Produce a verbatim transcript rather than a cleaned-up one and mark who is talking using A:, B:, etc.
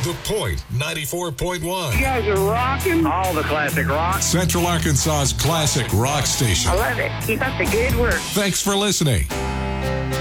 A: The Point ninety-four point one.
B: You guys are rocking. All the classic rock.
A: Central Arkansas's classic rock station.
B: I love it. Keep up the good work.
A: Thanks for listening.